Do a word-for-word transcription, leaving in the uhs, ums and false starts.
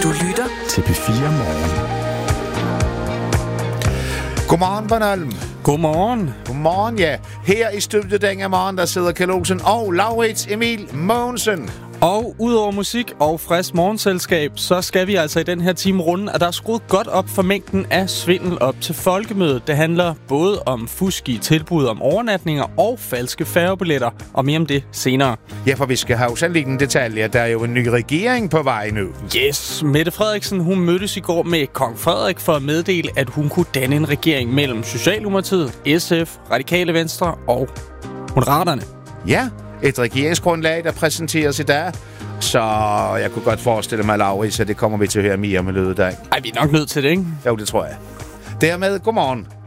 Du lytter til P fire Morgen. Godmorgen, Bornholm. Godmorgen. Godmorgen, ja. Her i studiet den morgen, der sidder Kjeld Olsen og Laurits Emil Mogensen. Og udover musik og frisk morgenselskab, så skal vi altså i den her time runde, at der er skruet godt op for mængden af svindel op til folkemødet. Det handler både om fusk i tilbud om overnatninger og falske færgebilletter, og mere om det senere. Ja, for vi skal have sandelig en detalje. Der er jo en ny regering på vej nu. Yes, Mette Frederiksen, hun mødtes i går med kong Frederik for at meddele, at hun kunne danne en regering mellem Socialdemokratiet, S F, Radikale Venstre og Moderaterne. Ja, et regeringsgrundlag, der præsenteres i dag. Så jeg kunne godt forestille mig, Laurits, at det kommer vi til at høre mere om i løbet af dagen. Ej, vi er nok nødt til det, ikke? Jo, det tror jeg. Dermed, godmorgen.